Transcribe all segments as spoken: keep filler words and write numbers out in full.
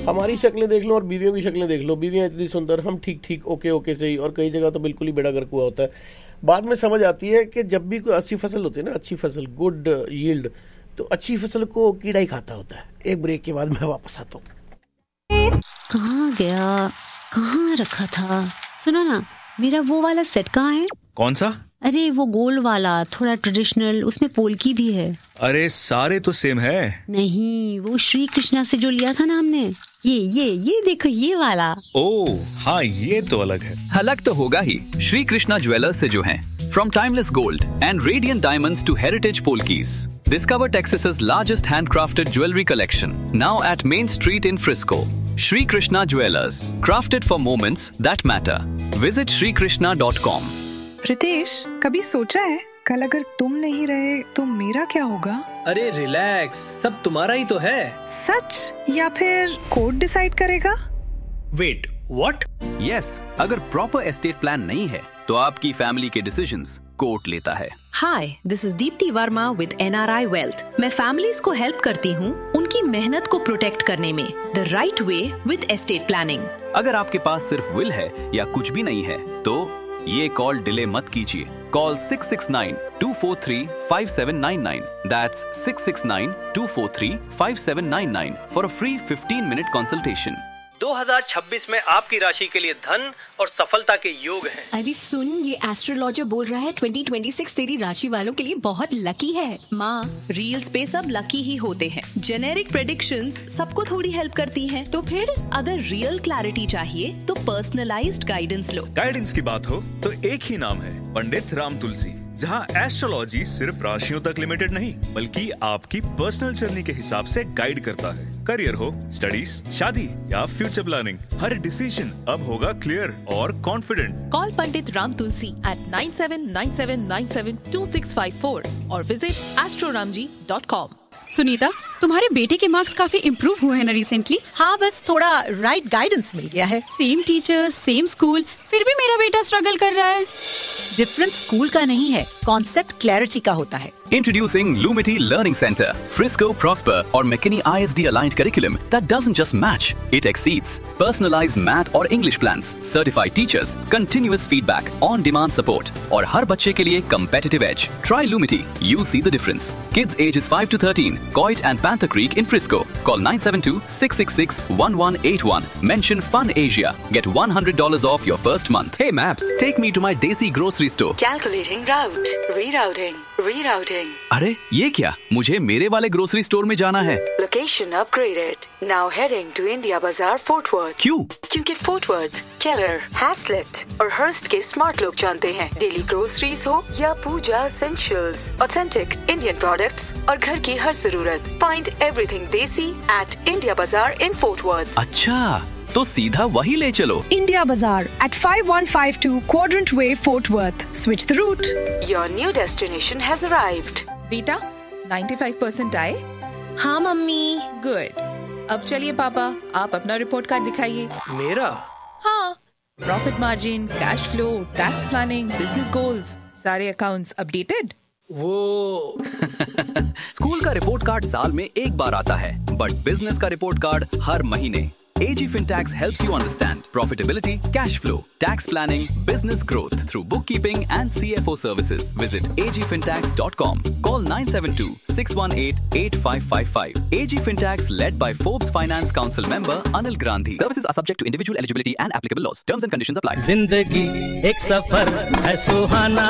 हमारी शक्लें देख लो और बीवियों की शक्लें देख लो, बीवियाँ इतनी सुंदर, हम ठीक ठीक ओके ओके से ही, और कई जगह तो बिल्कुल ही बेड़ा गर्क हुआ होता है। बाद में समझ आती है कि जब भी कोई अच्छी फसल होती है ना, अच्छी फसल, गुड यील्ड, तो अच्छी फसल को कीड़ा ही खाता होता है। एक ब्रेक के बाद मैं वापस आता हूँ। कहाँ गया, कहाँ रखा था? सुनो ना, मेरा वो वाला सेट कहाँ है? कौन सा? अरे वो गोल वाला, थोड़ा ट्रेडिशनल, उसमें पोल्की भी है। अरे सारे तो सेम है। नहीं, वो श्री कृष्णा से जो लिया था ना हमने, ये ये ये देखो, ये वाला। ओह हाँ, ये तो अलग है। अलग तो होगा ही, श्री कृष्णा ज्वेलर्स से जो हैं। From timeless gold and radiant diamonds to heritage polkis, discover Texas's largest handcrafted jewelry collection, now at Main Street in Frisco. Shri Krishna Jewelers, crafted for moments that matter. Visit shri krishna dot com. Ritesh, कभी सोचा है कल अगर तुम नहीं रहे तो मेरा क्या होगा? अरे रिलैक्स, सब तुम्हारा ही तो है। सच या फिर कोर्ट डिसाइड करेगा? Wait, what? यस, अगर प्रॉपर एस्टेट प्लान नहीं है तो आपकी फैमिली के डिसीजंस कोर्ट लेता है। हाय, this is Deepti Verma with N R I wealth. मैं फैमिलीज को हेल्प करती हूँ उनकी मेहनत को प्रोटेक्ट करने में, the right way with estate planning. अगर आपके पास सिर्फ विल है या कुछ भी नहीं है तो ये कॉल डिले मत कीजिए। Call six six nine to four three five seven nine nine, that's six six nine to four three five seven nine nine for a free fifteen minute consultation. दो हज़ार छब्बीस में आपकी राशि के लिए धन और सफलता के योग हैं। अरे सुन, ये एस्ट्रोलॉजर बोल रहा है ट्वेंटी ट्वेंटी सिक्स तेरी राशि वालों के लिए बहुत लकी है। माँ, रील्स पे सब लकी ही होते हैं। जेनेरिक प्रेडिक्शंस सबको थोड़ी हेल्प करती हैं। तो फिर अगर रियल क्लैरिटी चाहिए तो पर्सनलाइज्ड गाइडेंस लो। गाइडेंस की बात हो तो एक ही नाम है, पंडित राम तुलसी, जहाँ एस्ट्रोलॉजी सिर्फ राशियों तक लिमिटेड नहीं बल्कि आपकी पर्सनल जर्नी के हिसाब से गाइड करता है। करियर हो, स्टडीज, शादी या फ्यूचर प्लानिंग, हर डिसीजन अब होगा क्लियर और confident. Call Pandit Ram Tulsi eight nine seven nine seven nine seven to six five four और विजिट एस्ट्रोरामजी डॉट कॉम। सुनीता, तुम्हारे बेटे के मार्क्स काफी इम्प्रूव हुए हैं ना रिसेंटली? हाँ, बस थोड़ा राइट गाइडेंस मिल गया है। सेम टीचर, सेम स्कूल, फिर भी मेरा बेटा स्ट्रगल कर रहा है। डिफरेंस स्कूल का नहीं है, कॉन्सेप्ट क्लैरिटी का होता है। Introducing Lumity Learning Center, Frisco, Prosper or McKinney I S D aligned curriculum that doesn't just match, it exceeds. Personalized math or English plans, certified teachers, continuous feedback, on-demand support और हर बच्चे के लिए competitive edge. Try Lumity, you'll see the difference. Kids ages five to thirteen, Coit and Panther Creek in Frisco. Call nine seven two, six six six, one one eight one. Mention Fun Asia. Get one hundred dollars off your first month. Hey Maps, take me to my Desi grocery store. Calculating route, rerouting, rerouting. अरे ये क्या, मुझे मेरे वाले grocery store में जाना है। Location upgraded. Now heading to India Bazaar, Fort Worth. क्यों? क्योंकि Fort Worth, Keller, Haslett और Hearst के स्मार्ट लोग जानते हैं डेली ग्रोसरीज हो या पूजा essentials, authentic Indian products और घर की हर जरूरत। Find everything देसी at India Bazaar in Fort Worth. अच्छा, तो सीधा वही ले चलो। India Bazaar at five one five two Quadrant Way, Fort Worth. Switch the route. Your new destination has arrived. बेटा, ninety-five percent आए? हाँ मम्मी। गुड। अब चलिए पापा, आप अपना रिपोर्ट कार्ड दिखाइए। मेरा? हाँ, profit margin, cash flow, tax planning, business goals, सारे अकाउंट्स अपडेटेड। वो स्कूल का रिपोर्ट कार्ड साल में एक बार आता है, बट बिजनेस का रिपोर्ट कार्ड हर महीने। A G Fintax helps you understand profitability, cash flow, tax planning, business growth through bookkeeping and C F O services. Visit a g fintax dot com. Call nine seven two, six one eight, eight five five five. A G Fintax led by Forbes Finance Council member Anil Grandhi. Services are subject to individual eligibility and applicable laws. Terms and conditions apply. जिंदगी एक सफर है सुहाना,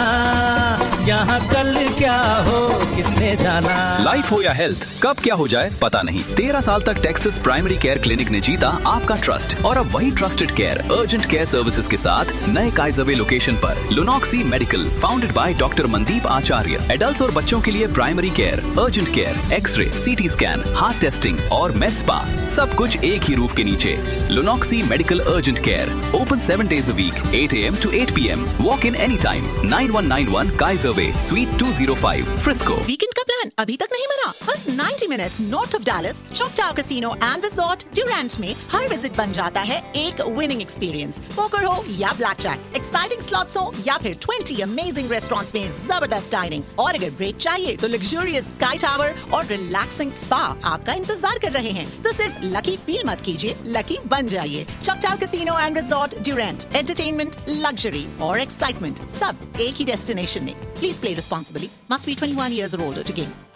यहाँ कल क्या हो किसने जाना। Life हो या हेल्थ, कब क्या हो जाए पता नहीं। तेरह साल तक टेक्सास प्राइमरी केयर क्लिनिक ने जीता आपका ट्रस्ट और अब वही trusted care urgent care services के साथ नए काइजरवे लोकेशन पर। लुनॉक्सी medical, founded by doctor Mandeep Acharya. Adults और बच्चों के लिए primary care, urgent care, x ray, CT scan, heart testing और med spa, सब कुछ एक ही रूफ के नीचे। लुनॉक्सी medical urgent care, open seven days a week, eight a m to eight p m. Walk in anytime. nine one nine one Kaiserway, Suite two oh five, Frisco. Weekend का plan अभी तक नहीं बना? बस ninety minutes north of Dallas, Choctaw Casino and Resort, Durant में हर visit बन जाता है एक विनिंग एक्सपीरियंस। पोकर हो या ब्लैक जैक, एक्साइटिंग स्लॉट्स हो या फिर ट्वेंटी अमेजिंग रेस्टोरेंट्स में जबरदस्त डाइनिंग, और अगर ब्रेक चाहिए तो लग्जूरियस स्काई टावर और रिलैक्सिंग स्पा आपका इंतजार कर रहे हैं। तो सिर्फ लकी फील मत कीजिए, लकी बन जाइए। चॉकटाउ casino and resort, Durand, entertainment, luxury और एक्साइटमेंट सब एक ही डेस्टिनेशन में। Please play responsibly, must be twenty one years और ओल्डर टू गेम।